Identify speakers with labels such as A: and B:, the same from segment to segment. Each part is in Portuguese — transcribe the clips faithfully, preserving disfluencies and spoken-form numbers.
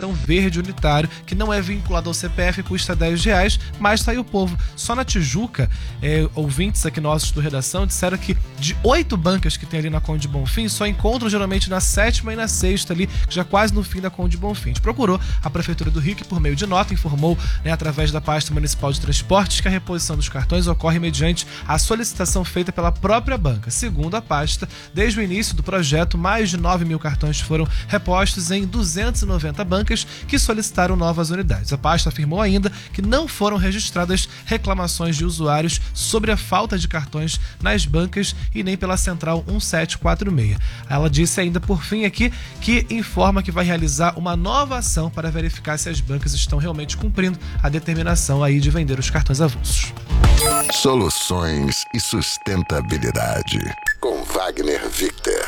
A: cartão verde unitário, que não é vinculado ao C P F, custa dez reais, mas tá aí o povo. Só na Tijuca, é, ouvintes aqui nossos do Redação disseram que de oito bancas que tem ali na Conde Bonfim, só encontram geralmente na sétima e na sexta ali, já quase no fim da Conde Bonfim. A gente procurou a Prefeitura do Rio, que por meio de nota informou, né, através da pasta municipal de transportes, que a reposição dos cartões ocorre mediante a solicitação feita pela própria banca. Segundo a pasta, desde o início do projeto, mais de nove mil cartões foram repostos em duzentas e noventa bancas que solicitaram novas unidades. A pasta afirmou ainda que não foram registradas reclamações de usuários sobre a falta de cartões nas bancas e nem pela Central um sete quatro seis. Ela disse ainda, por fim, aqui, que informa que vai realizar uma nova ação para verificar se as bancas estão realmente cumprindo a determinação aí de vender os cartões avulsos.
B: Soluções e sustentabilidade, com Wagner Victer.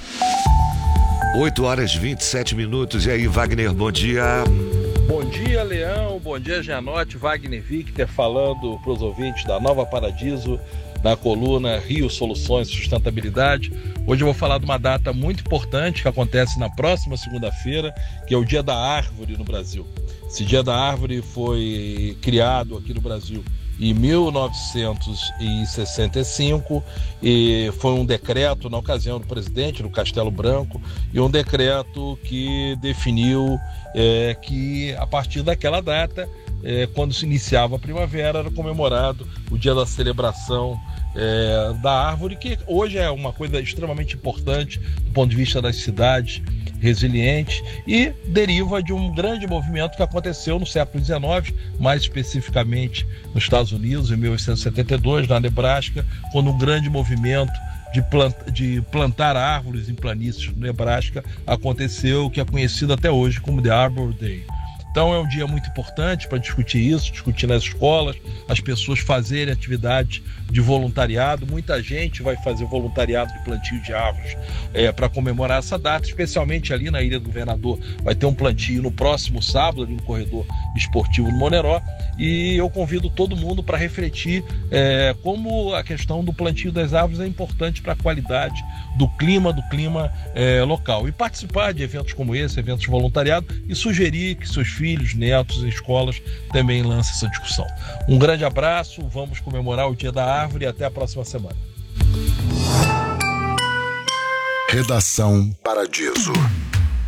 C: oito horas e vinte e sete minutos. E aí, Wagner, bom dia.
D: Bom dia, Leão. Bom dia, Gianotti. Wagner Victer falando para os ouvintes da Nova Paradiso, na coluna Rio Soluções e Sustentabilidade. Hoje eu vou falar de uma data muito importante que acontece na próxima segunda-feira, que é o Dia da Árvore no Brasil. Esse Dia da Árvore foi criado aqui no Brasil em mil novecentos e sessenta e cinco, e foi um decreto na ocasião do presidente do Castelo Branco, e um decreto que definiu é, que a partir daquela data, é, quando se iniciava a primavera, era comemorado o dia da celebração é, da árvore, que hoje é uma coisa extremamente importante do ponto de vista das cidades resilientes, e deriva de um grande movimento que aconteceu no século dezenove, mais especificamente nos Estados Unidos, em mil oitocentos e setenta e dois, na Nebraska, quando um grande movimento de, plant, de plantar árvores em planícies do Nebraska aconteceu, que é conhecido até hoje como The Arbor Day. Então é um dia muito importante para discutir isso, discutir nas escolas, as pessoas fazerem atividades de voluntariado. Muita gente vai fazer voluntariado de plantio de árvores é, para comemorar essa data, especialmente ali na Ilha do Governador. Vai ter um plantio no próximo sábado, ali no corredor esportivo do Moneró, e eu convido todo mundo para refletir é, como a questão do plantio das árvores é importante para a qualidade do clima, do clima é, local. E participar de eventos como esse, eventos de voluntariado, e sugerir que seus filhos, netos e escolas também lancem essa discussão. Um grande abraço, vamos comemorar o Dia da Árvore e até a próxima semana.
B: Redação Paradiso.